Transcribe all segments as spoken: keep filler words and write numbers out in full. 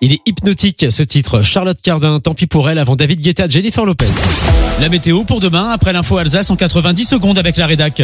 Il est hypnotique ce titre. Charlotte Cardin, tant pis pour elle, avant David Guetta, Jennifer Lopez. La météo pour demain, après l'info Alsace en quatre-vingt-dix secondes avec la rédac.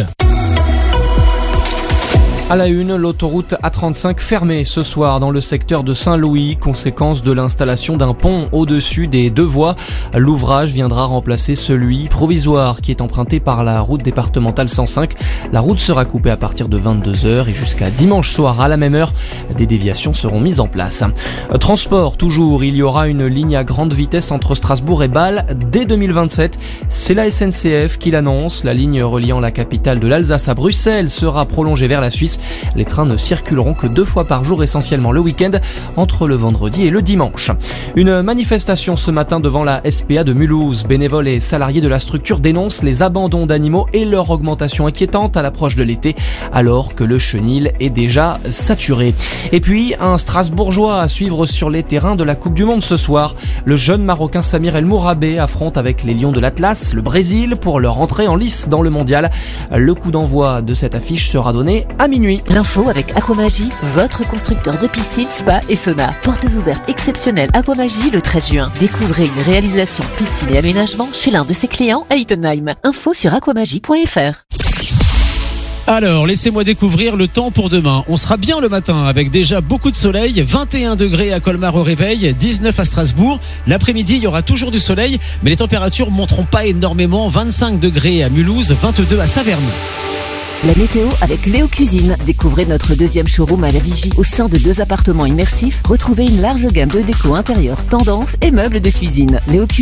À la une, l'autoroute A trente-cinq fermée ce soir dans le secteur de Saint-Louis, conséquence de l'installation d'un pont au-dessus des deux voies. L'ouvrage viendra remplacer celui provisoire qui est emprunté par la route départementale cent cinq. La route sera coupée à partir de vingt-deux heures et jusqu'à dimanche soir à la même heure, des déviations seront mises en place. Transport toujours, il y aura une ligne à grande vitesse entre Strasbourg et Bâle dès deux mille vingt-sept. C'est la S N C F qui l'annonce. La ligne reliant la capitale de l'Alsace à Bruxelles sera prolongée vers la Suisse. Les trains ne circuleront que deux fois par jour, essentiellement le week-end, entre le vendredi et le dimanche. Une manifestation ce matin devant la S P A de Mulhouse. Bénévoles et salariés de la structure dénoncent les abandons d'animaux et leur augmentation inquiétante à l'approche de l'été, alors que le chenil est déjà saturé. Et puis, un Strasbourgeois à suivre sur les terrains de la Coupe du Monde ce soir. Le jeune Marocain Samir El Mourabé affronte avec les Lions de l'Atlas le Brésil pour leur entrée en lice dans le mondial. Le coup d'envoi de cette affiche sera donné à minuit. L'info avec Aquamagie, votre constructeur de piscine, spa et sauna. Portes ouvertes exceptionnelles Aquamagie le treize juin. Découvrez une réalisation piscine et aménagement chez l'un de ses clients à Ittenheim. Info sur aquamagie point f r. Alors, laissez-moi découvrir le temps pour demain. On sera bien le matin avec déjà beaucoup de soleil, vingt et un degrés à Colmar au réveil, dix-neuf à Strasbourg. L'après-midi, il y aura toujours du soleil, mais les températures monteront pas énormément, vingt-cinq degrés à Mulhouse, vingt-deux à Saverne. La météo avec Léo Cuisine. Découvrez notre deuxième showroom à la Vigie. Au sein de deux appartements immersifs, retrouvez une large gamme de déco intérieure, tendance et meubles de cuisine. Léo Cuisine.